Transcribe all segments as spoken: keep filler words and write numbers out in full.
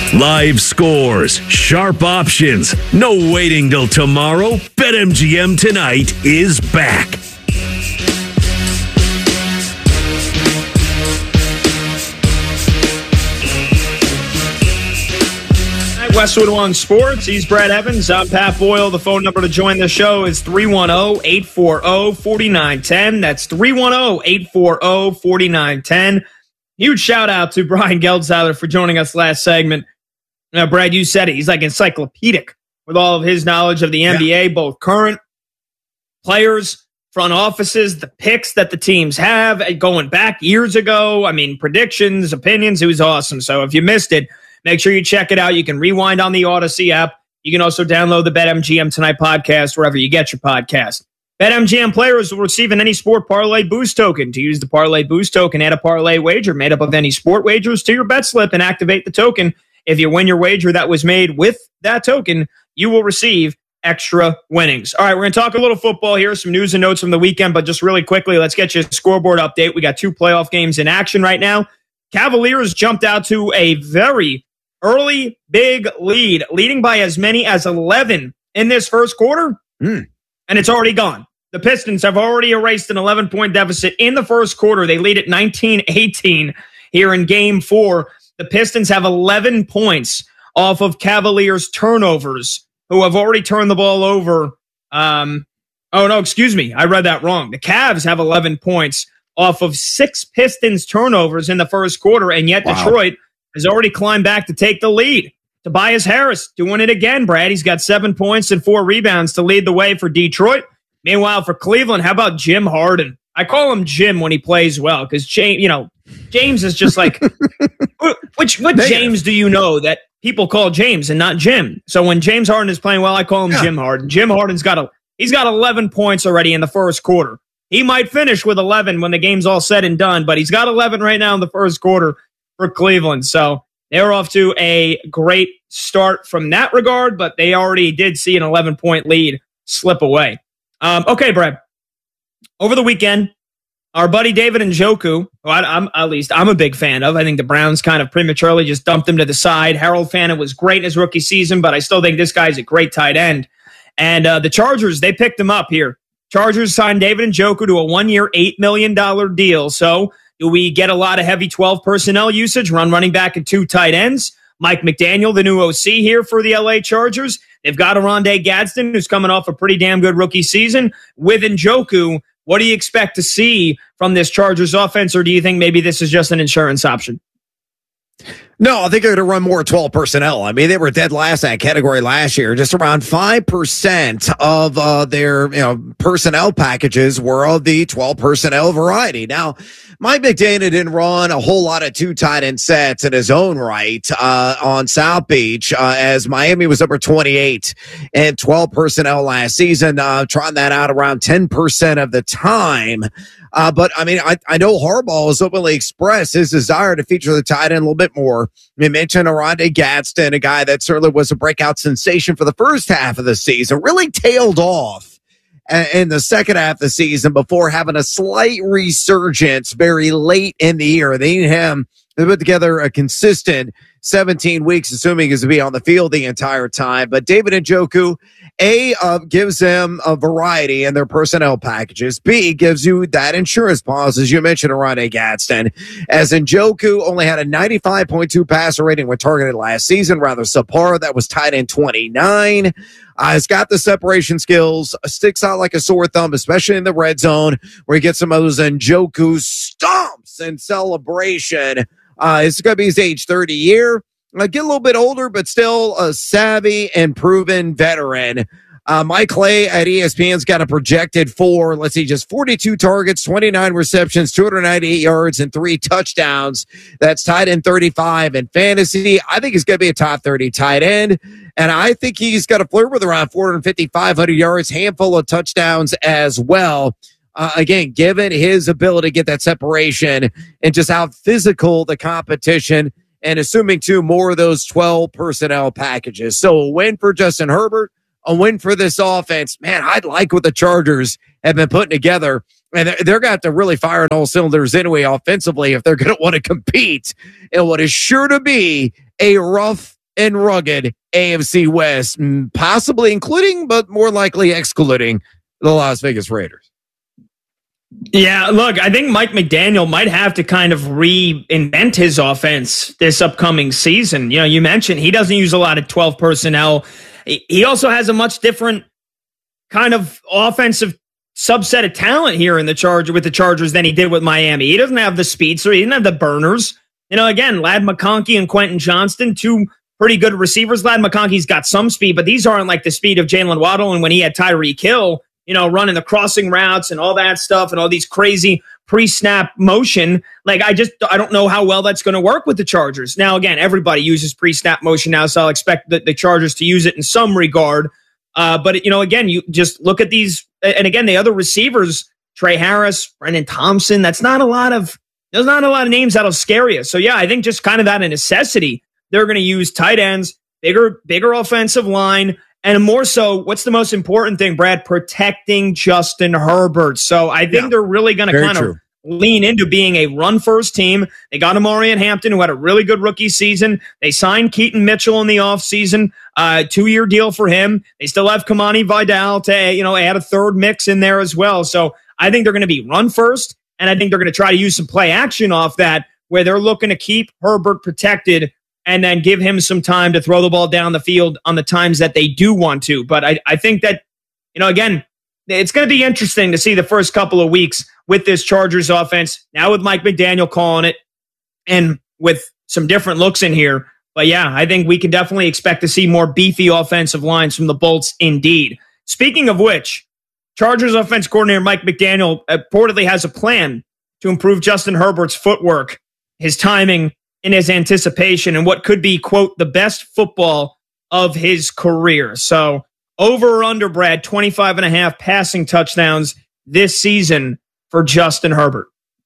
Live scores, sharp options, no waiting till tomorrow. BetMGM tonight is back. Westwood One Sports. He's Brad Evans. I'm Pat Boyle. The phone number to join the show is three one zero, eight four zero, four nine one zero. That's three one zero, eight four zero, four nine one zero. Huge shout out to Brian Geldzeiler for joining us last segment. Now, Brad, you said it. He's like encyclopedic with all of his knowledge of the N B A, yeah. Both current players, front offices, the picks that the teams have going back years ago. I mean, predictions, opinions. It was awesome. So if you missed it, make sure you check it out. You can rewind on the Odyssey app. You can also download the BetMGM Tonight podcast wherever you get your podcast. BetMGM players will receive an Any Sport Parlay Boost token. To use the Parlay Boost token, add a parlay wager made up of any sport wagers to your bet slip and activate the token. If you win your wager that was made with that token, you will receive extra winnings. All right, we're going to talk a little football here, some news and notes from the weekend, but just really quickly, let's get you a scoreboard update. We got two playoff games in action right now. Cavaliers jumped out to a very early big lead, leading by as many as eleven in this first quarter, mm. and it's already gone. The Pistons have already erased an eleven-point deficit in the first quarter. They lead at nineteen eighteen here in game four. The Pistons have eleven points off of Cavaliers turnovers, who have already turned the ball over. Um, oh, no, excuse me. I read that wrong. The Cavs have eleven points off of six Pistons turnovers in the first quarter, and yet wow. Detroit has already climbed back to take the lead. Tobias Harris doing it again, Brad. He's got seven points and four rebounds to lead the way for Detroit. Meanwhile, for Cleveland, how about Jim Harden? I call him Jim when he plays well because, James, you know, James is just like, which what Negative. James do you know that people call James and not Jim? So when James Harden is playing well, I call him yeah. Jim Harden. Jim Harden's got a he's got eleven points already in the first quarter. He might finish with eleven when the game's all said and done, but he's got eleven right now in the first quarter for Cleveland. So they're off to a great start from that regard, but they already did see an eleven-point lead slip away. Um, okay, Brad. Over the weekend, our buddy David Njoku, who I, I'm, at least I'm a big fan of. I think the Browns kind of prematurely just dumped him to the side. Harold Fanta was great in his rookie season, but I still think this guy's a great tight end. And uh, the Chargers, they picked him up here. Chargers signed David Njoku to a one-year, eight million dollars deal. So do we get a lot of heavy twelve personnel usage, run running back and two tight ends? Mike McDaniel, the new O C here for the L A Chargers. They've got Oronde Gadsden, who's coming off a pretty damn good rookie season. With Njoku, what do you expect to see from this Chargers offense, or do you think maybe this is just an insurance option? No, I think they're going to run more twelve personnel. I mean, they were dead last in that category last year. Just around five percent of uh, their you know personnel packages were of the twelve personnel variety. Now, Mike McDaniel didn't run a whole lot of two tight end sets in his own right uh, on South Beach, uh, as Miami was number twenty-eight and twelve personnel last season, uh, trying that out around ten percent of the time. Uh, but, I mean, I, I know Harbaugh has openly expressed his desire to feature the tight end a little bit more. We mentioned Oronde Gadsden, a guy that certainly was a breakout sensation for the first half of the season, really tailed off in the second half of the season before having a slight resurgence very late in the year. They need him to put together a consistent seventeen weeks, assuming he's to be on the field the entire time. But David Njoku, A, uh, gives them a variety in their personnel packages. B, gives you that insurance policy, as you mentioned, Oronde Gadsden. As Njoku only had a ninety-five point two passer rating when targeted last season, rather subpar. That was tied in twenty-nine. Uh, he's got the separation skills, sticks out like a sore thumb, especially in the red zone, where he gets some of those Njoku stomps and celebration. Uh, it's going to be his age thirty year. Uh, get a little bit older, but still a savvy and proven veteran. Uh, Mike Clay at E S P N's got a projected for, let's see, just forty-two targets, twenty-nine receptions, two hundred ninety-eight yards, and three touchdowns. That's tight end thirty-five in fantasy. I think he's going to be a top thirty tight end, and I think he's got to flirt with around four fifty, five hundred yards, handful of touchdowns as well. Uh, again, given his ability to get that separation and just how physical the competition, and assuming, too, more of those twelve personnel packages. So a win for Justin Herbert, a win for this offense. Man, I'd like what the Chargers have been putting together. And they're, they're going to have to really fire on all cylinders anyway offensively if they're going to want to compete in what is sure to be a rough and rugged A F C West, possibly including, but more likely excluding the Las Vegas Raiders. Yeah, look, I think Mike McDaniel might have to kind of reinvent his offense this upcoming season. You know, you mentioned he doesn't use a lot of twelve personnel. He also has a much different kind of offensive subset of talent here in the Charger with the Chargers than he did with Miami. He doesn't have the speedster. He didn't have the burners. You know, again, Ladd McConkey and Quentin Johnston, two pretty good receivers. Ladd McConkey's got some speed, but these aren't like the speed of Jalen Waddle and when he had Tyreek Hill, you know, running the crossing routes and all that stuff and all these crazy pre-snap motion. Like, I just, I don't know how well that's going to work with the Chargers. Now, again, everybody uses pre-snap motion now, so I'll expect the, the Chargers to use it in some regard. Uh, but, you know, again, you just look at these, and again, the other receivers, Trey Harris, Brennan Thompson, that's not a lot of, there's not a lot of names that'll scare you. So, yeah, I think just kind of out of necessity, they're going to use tight ends, bigger, bigger offensive line, and more so, what's the most important thing, Brad? Protecting Justin Herbert. So I think yeah, they're really going to kind of lean into being a run-first team. They got Amari Hampton, who had a really good rookie season. They signed Keaton Mitchell in the offseason, uh, two-year deal for him. They still have Kamani Vidal to, you know, add a third mix in there as well. So I think they're going to be run-first, and I think they're going to try to use some play action off that, where they're looking to keep Herbert protected and then give him some time to throw the ball down the field on the times that they do want to. But I, I think that, you know, again, it's going to be interesting to see the first couple of weeks with this Chargers offense, now with Mike McDaniel calling it and with some different looks in here. But yeah, I think we can definitely expect to see more beefy offensive lines from the Bolts indeed. Speaking of which, Chargers offense coordinator Mike McDaniel reportedly has a plan to improve Justin Herbert's footwork, his timing, in his anticipation, and what could be, quote, the best football of his career. So over or under, Brad, twenty-five and a half passing touchdowns this season for Justin Herbert.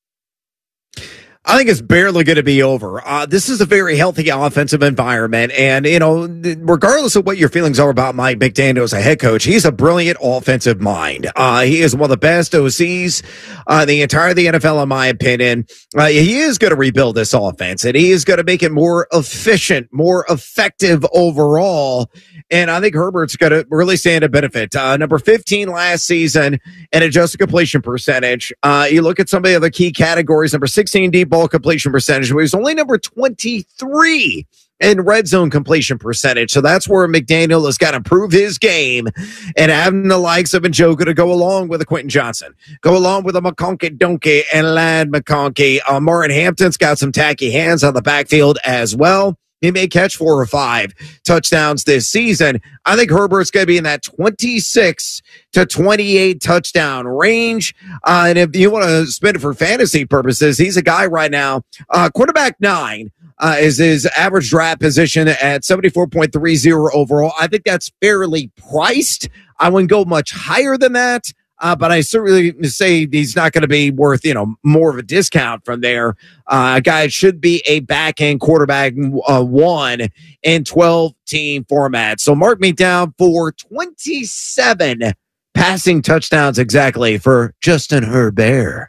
I think it's barely going to be over. Uh, this is a very healthy offensive environment. And, you know, regardless of what your feelings are about Mike McDaniel as a head coach, he's a brilliant offensive mind. Uh, he is one of the best O Cs uh, the entire the N F L, in my opinion. Uh, he is going to rebuild this offense, and he is going to make it more efficient, more effective overall. And I think Herbert's going to really stand to benefit. Uh, number fifteen last season in adjusted completion percentage. Uh, you look at some of the other key categories. Number sixteen deep ball completion percentage. He was only number twenty-three in red zone completion percentage. So that's where McDaniel has got to improve his game, and having the likes of Njoku to go along with a Quentin Johnson, go along with a McConkey Donkey and Ladd McConkey. Uh, Martin Hampton's got some tacky hands on the backfield as well. He may catch four or five touchdowns this season. I think Herbert's going to be in that twenty-six to twenty-eight touchdown range. Uh, and if you want to spend it for fantasy purposes, he's a guy right now. Uh, quarterback nine uh, is his average draft position at seventy-four point three oh overall. I think that's fairly priced. I wouldn't go much higher than that. Uh, but I certainly say he's not going to be worth, you know, more of a discount from there. Uh, a guy should be a back end quarterback uh, one in twelve team format. So mark me down for twenty-seven passing touchdowns exactly for Justin Herbert.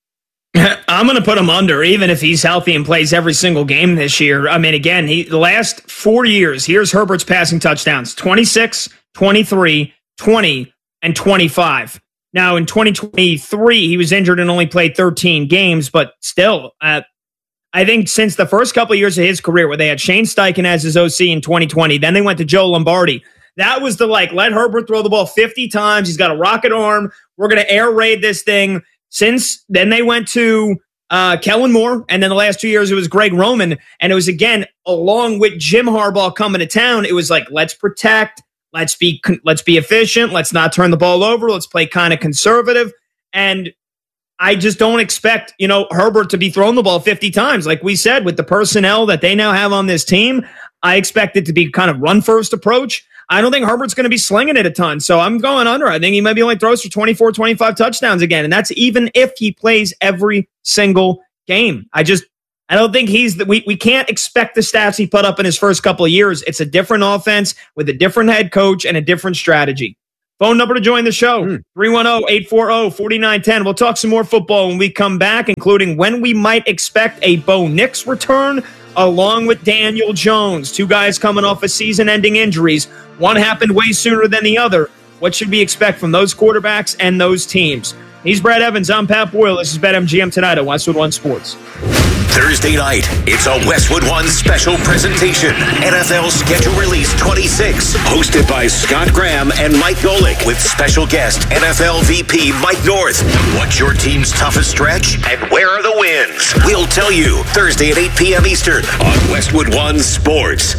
I'm going to put him under, even if he's healthy and plays every single game this year. I mean, again, he the last four years, here's Herbert's passing touchdowns: twenty-six, twenty-three, twenty, and twenty-five. Now, in twenty twenty-three, he was injured and only played thirteen games, but still, uh, I think since the first couple of years of his career, where they had Shane Steichen as his O C in twenty twenty, then they went to Joe Lombardi. That was the, like, let Herbert throw the ball fifty times. He's got a rocket arm. We're going to air raid this thing. Since then, they went to uh, Kellen Moore, and then the last two years, it was Greg Roman. And it was, again, along with Jim Harbaugh coming to town, it was like, let's protect. Let's be let's be efficient. Let's not turn the ball over. Let's play kind of conservative. And I just don't expect, you know, Herbert to be throwing the ball fifty times. Like we said, with the personnel that they now have on this team, I expect it to be kind of run-first approach. I don't think Herbert's going to be slinging it a ton. So I'm going under. I think he maybe only throws for twenty-four, twenty-five touchdowns again. And that's even if he plays every single game. I just I don't think he's the, we, we can't expect the stats he put up in his first couple of years. It's a different offense with a different head coach and a different strategy. Phone number to join the show, three one zero, eight four zero, four nine one zero. We'll talk some more football when we come back, including when we might expect a Bo Nix return, along with Daniel Jones. Two guys coming off of season-ending injuries. One happened way sooner than the other. What should we expect from those quarterbacks and those teams? He's Brad Evans. I'm Pat Boyle. This is BetMGM tonight at Westwood One Sports. Thursday night, it's a Westwood One special presentation. N F L Schedule Release twenty-six, hosted by Scott Graham and Mike Golick, with special guest N F L V P Mike North. What's your team's toughest stretch, and where are the wins? We'll tell you Thursday at eight p.m. Eastern on Westwood One Sports.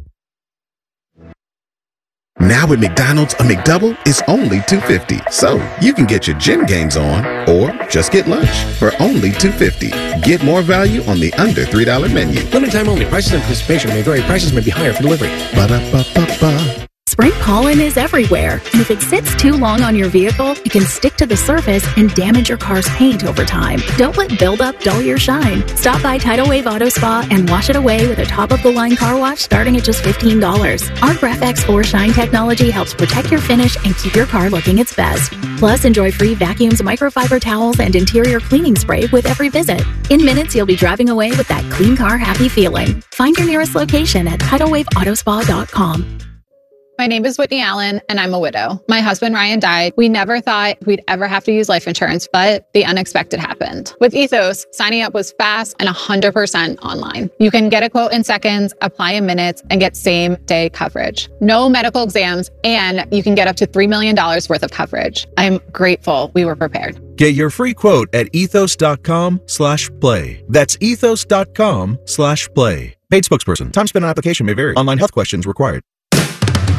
Now at McDonald's, a McDouble is only two dollars and fifty cents. So you can get your gym gains on or just get lunch for only two dollars and fifty cents. Get more value on the under three dollar menu. Limited time only. Prices and participation may vary. Prices may be higher for delivery. Ba-da-ba-ba-ba. Spring pollen is everywhere, and if it sits too long on your vehicle, it can stick to the surface and damage your car's paint over time. Don't let buildup dull your shine. Stop by Tidal Wave Auto Spa and wash it away with a top-of-the-line car wash starting at just fifteen dollars. Our Graph-X four Shine technology helps protect your finish and keep your car looking its best. Plus, enjoy free vacuums, microfiber towels, and interior cleaning spray with every visit. In minutes, you'll be driving away with that clean car happy feeling. Find your nearest location at tidal wave auto spa dot com. My name is Whitney Allen, and I'm a widow. My husband, Ryan, died. We never thought we'd ever have to use life insurance, but the unexpected happened. With Ethos, signing up was fast and one hundred percent online. You can get a quote in seconds, apply in minutes, and get same-day coverage. No medical exams, and you can get up to three million dollars worth of coverage. I'm grateful we were prepared. Get your free quote at ethos.com slash play. That's ethos.com slash play. Paid spokesperson. Time spent on application may vary. Online health questions required.